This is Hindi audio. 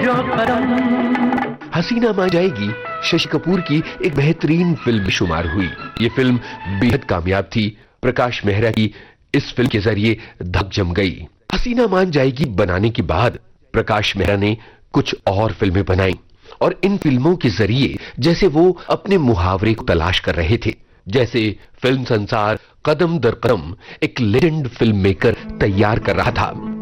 जो करम। हसीना मान जाएगी शशि कपूर की एक बेहतरीन फिल्म में शुमार हुई। ये फिल्म बेहद कामयाब थी। प्रकाश मेहरा की इस फिल्म के जरिए धक जम गई। हसीना मान जाएगी बनाने के बाद प्रकाश मेहरा ने कुछ और फिल्में बनाई और इन फिल्मों के जरिए जैसे वो अपने मुहावरे को तलाश कर रहे थे। जैसे फिल्म संसार कदम दर कदम एक लेजेंड फिल्म मेकर तैयार कर रहा था।